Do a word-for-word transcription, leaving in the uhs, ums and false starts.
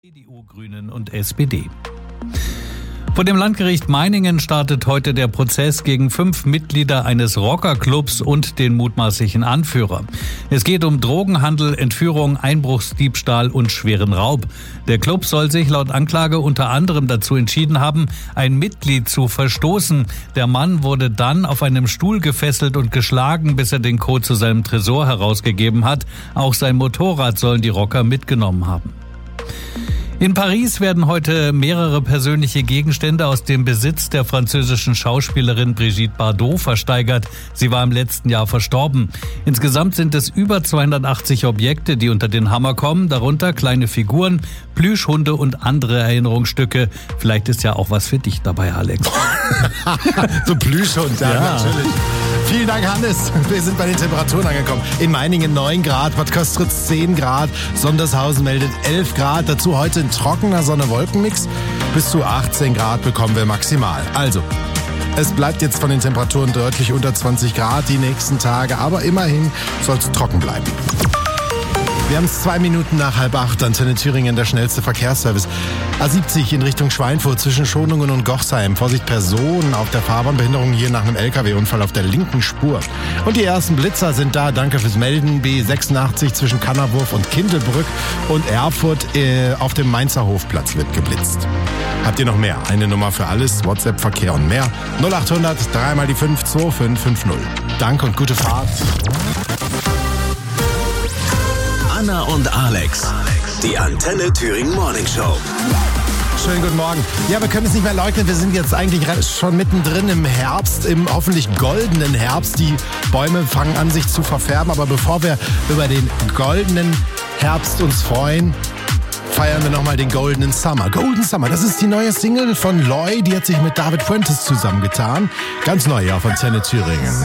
C D U, Grünen und S P D. Vor dem Landgericht Meiningen startet heute der Prozess gegen fünf Mitglieder eines Rockerclubs und den mutmaßlichen Anführer. Es geht um Drogenhandel, Entführung, Einbruchsdiebstahl und schweren Raub. Der Club soll sich laut Anklage unter anderem dazu entschieden haben, ein Mitglied zu verstoßen. Der Mann wurde dann auf einem Stuhl gefesselt und geschlagen, bis er den Code zu seinem Tresor herausgegeben hat. Auch sein Motorrad sollen die Rocker mitgenommen haben. In Paris werden heute mehrere persönliche Gegenstände aus dem Besitz der französischen Schauspielerin Brigitte Bardot versteigert. Sie war im letzten Jahr verstorben. Insgesamt sind es über zweihundertachtzig Objekte, die unter den Hammer kommen, darunter kleine Figuren, Plüschhunde und andere Erinnerungsstücke. Vielleicht ist ja auch was für dich dabei, Alex. So Plüschhund, ja, ja, natürlich. Vielen Dank, Hannes. Wir sind bei den Temperaturen angekommen. In Meiningen neun Grad, Bad Köstritz zehn Grad, Sondershausen meldet elf Grad. Dazu heute ein trockener Sonne-Wolken-Mix. Bis zu achtzehn Grad bekommen wir maximal. Also, es bleibt jetzt von den Temperaturen deutlich unter zwanzig Grad die nächsten Tage, aber immerhin soll es trocken bleiben. Wir haben es zwei Minuten nach halb acht, Antenne Thüringen, der schnellste Verkehrsservice. A siebzig in Richtung Schweinfurt zwischen Schonungen und Gochsheim. Vorsicht, Personen auf der Fahrbahnbehinderung hier nach einem L K W-Unfall auf der linken Spur. Und die ersten Blitzer sind da, danke fürs Melden. B sechsundachtzig zwischen Kannerwurf und Kindelbrück und Erfurt äh, auf dem Mainzer Hofplatz wird geblitzt. Habt ihr noch mehr? Eine Nummer für alles, WhatsApp, Verkehr und mehr. null achthundert, drei mal die fünf, zwei fünf fünf null. Danke und gute Fahrt. Anna und Alex, die Antenne Thüringen Morning Show. Schönen guten Morgen. Ja, wir können es nicht mehr leugnen, wir sind jetzt eigentlich schon mittendrin im Herbst, im hoffentlich goldenen Herbst. Die Bäume fangen an, sich zu verfärben, aber bevor wir über den goldenen Herbst uns freuen, feiern wir nochmal den Golden Summer. Golden Summer, das ist die neue Single von Loy, die hat sich mit David Fuentes zusammengetan. Ganz neu hier auf Antenne Thüringen.